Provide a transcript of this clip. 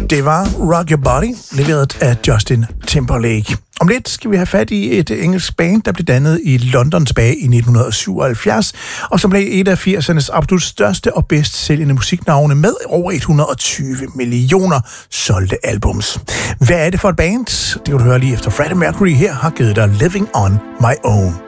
Det var Rock Your Body, leveret af Justin Timberlake. Om lidt skal vi have fat i et engelsk band, der blev dannet i London tilbage i 1977, og som blev et af 80'ernes absolut største og bedst sælgende musiknavne med over 120 millioner solgte albums. Hvad er det for et band? Det kan du høre lige efter Freddie Mercury her har givet dig Living on My Own.